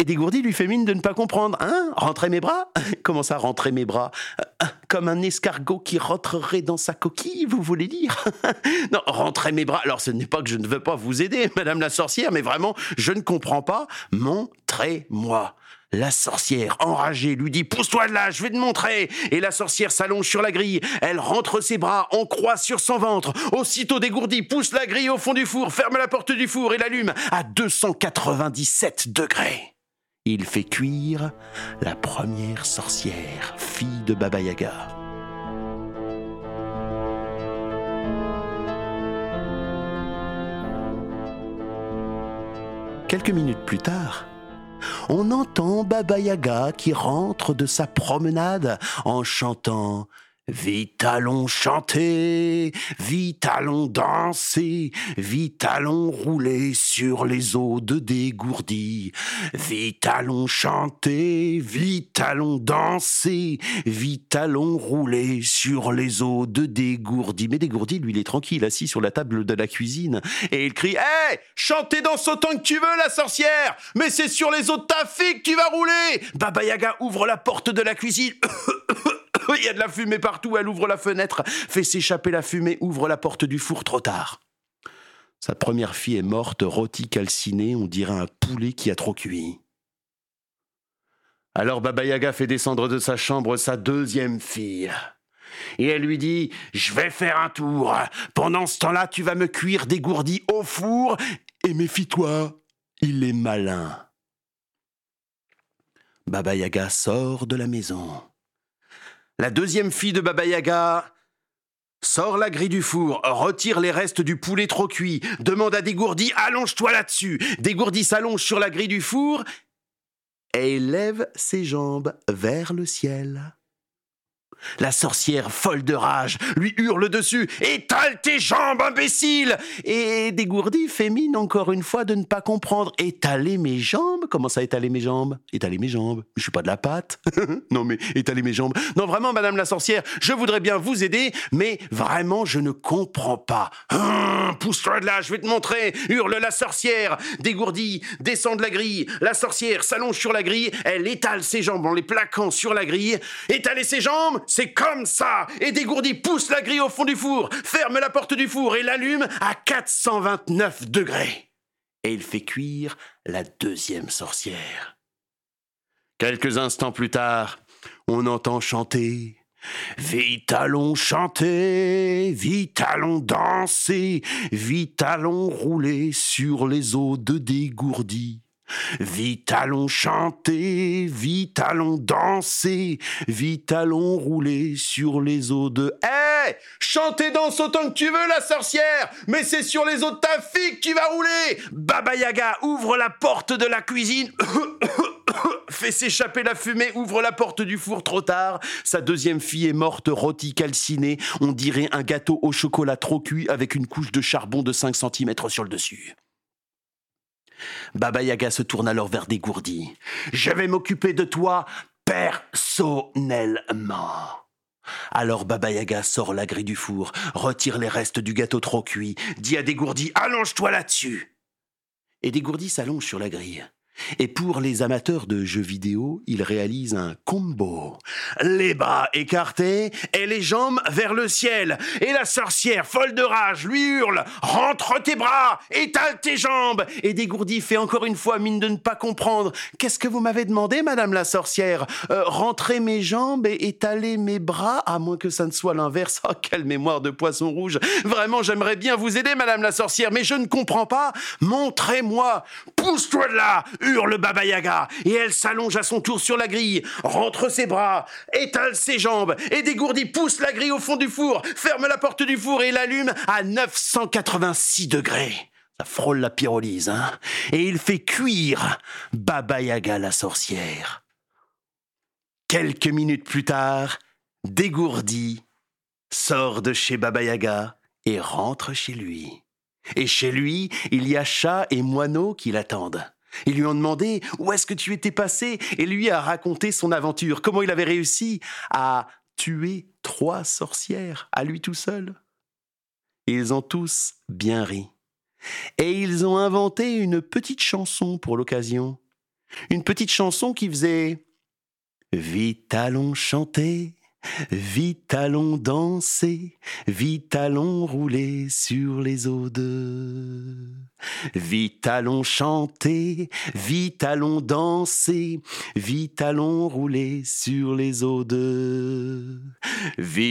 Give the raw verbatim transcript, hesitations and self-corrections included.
Dégourdi lui fait mine de ne pas comprendre. Hein ? Rentrer mes bras ? Comment ça, rentrer mes bras ? Comme un escargot qui rentrerait dans sa coquille, vous voulez dire ? Non, rentrer mes bras. Alors, ce n'est pas que je ne veux pas vous aider, madame la sorcière, mais vraiment, je ne comprends pas. Montrez-moi. La sorcière, enragée, lui dit « Pousse-toi de là, je vais te montrer !» Et la sorcière s'allonge sur la grille. Elle rentre ses bras en croix sur son ventre. Aussitôt Dégourdi pousse la grille au fond du four, ferme la porte du four et l'allume à deux cent quatre-vingt-dix-sept degrés. Il fait cuire la première sorcière, fille de Baba Yaga. Quelques minutes plus tard, on entend Baba Yaga qui rentre de sa promenade en chantant « Vite allons chanter, vite allons danser, vite allons rouler sur les eaux de Dégourdi. Vite allons chanter, vite allons danser, vite allons rouler sur les eaux de Dégourdi. » Mais Dégourdi, lui, il est tranquille, assis sur la table de la cuisine. Et il crie « Hé, hey, chantez danse autant que tu veux, la sorcière, mais c'est sur les eaux de ta fille que tu vas rouler !» Baba Yaga ouvre la porte de la cuisine. Il y a de la fumée partout, elle ouvre la fenêtre, fait s'échapper la fumée, ouvre la porte du four, trop tard. Sa première fille est morte, rôtie, calcinée, on dirait un poulet qui a trop cuit. Alors Baba Yaga fait descendre de sa chambre sa deuxième fille. Et elle lui dit « Je vais faire un tour. Pendant ce temps-là, tu vas me cuire Dégourdi au four et méfie-toi, il est malin. » Baba Yaga sort de la maison. La deuxième fille de Baba Yaga sort la grille du four, retire les restes du poulet trop cuit, demande à Dégourdi « Allonge-toi là-dessus !» Dégourdi s'allonge sur la grille du four et lève ses jambes vers le ciel. La sorcière, folle de rage, lui hurle dessus « Étale tes jambes, imbécile !» Et Dégourdi fait mine encore une fois de ne pas comprendre. « Étaler mes jambes ? Comment ça, étaler mes jambes ? Étaler mes jambes ? Je suis pas de la pâte. Non mais, étaler mes jambes. Non vraiment, madame la sorcière, je voudrais bien vous aider, mais vraiment, je ne comprends pas. Hum, pousse-toi de là, je vais te montrer !» hurle la sorcière. Dégourdi descend de la grille. La sorcière s'allonge sur la grille. Elle étale ses jambes en les plaquant sur la grille. « Étaler ses jambes ? C'est comme ça !» Et Dégourdi pousse la grille au fond du four, ferme la porte du four et l'allume à quatre cent vingt-neuf degrés. Et il fait cuire la deuxième sorcière. Quelques instants plus tard, on entend chanter « Vite allons chanter, vite allons danser, vite allons rouler sur les eaux de Dégourdi. » Vite allons chanter, vite allons danser, vite allons rouler sur les eaux de... Hé hey, chantez danse autant que tu veux, la sorcière, mais c'est sur les eaux de ta fille que tu vas rouler. Baba Yaga ouvre la porte de la cuisine, fait s'échapper la fumée, ouvre la porte du four, trop tard. Sa deuxième fille est morte, rôtie, calcinée, on dirait un gâteau au chocolat trop cuit avec une couche de charbon de cinq centimètres sur le dessus. Baba Yaga se tourne alors vers Dégourdi. « Je vais m'occuper de toi personnellement. » Alors Baba Yaga sort la grille du four, retire les restes du gâteau trop cuit, dit à Dégourdi « Allonge-toi là-dessus !» Et Dégourdi s'allonge sur la grille. Et pour les amateurs de jeux vidéo, il réalise un combo. Les bras écartés et les jambes vers le ciel. Et la sorcière, folle de rage, lui hurle « Rentre tes bras, étale tes jambes !» Et Dégourdi fait encore une fois mine de ne pas comprendre. « Qu'est-ce que vous m'avez demandé, madame la sorcière euh, Rentrer mes jambes et étaler mes bras, à moins que ça ne soit l'inverse. Oh, quelle mémoire de poisson rouge. Vraiment, j'aimerais bien vous aider, madame la sorcière, mais je ne comprends pas. Montrez-moi. Pousse-toi de là !» hurle Baba Yaga, et elle s'allonge à son tour sur la grille, rentre ses bras, étale ses jambes, et Dégourdi pousse la grille au fond du four, ferme la porte du four et l'allume à neuf cent quatre-vingt-six degrés. Ça frôle la pyrolyse, hein. Et il fait cuire Baba Yaga la sorcière. Quelques minutes plus tard, Dégourdi sort de chez Baba Yaga et rentre chez lui. Et chez lui, il y a Chat et Moineau qui l'attendent. Ils lui ont demandé où est-ce que tu étais passé et lui a raconté son aventure, comment il avait réussi à tuer trois sorcières à lui tout seul. Ils ont tous bien ri et ils ont inventé une petite chanson pour l'occasion. Une petite chanson qui faisait « Vite allons chanter, vite allons danser, vite allons rouler sur les eaux de... Vite allons chanter, vite allons danser, vite allons rouler sur les eaux de... Vite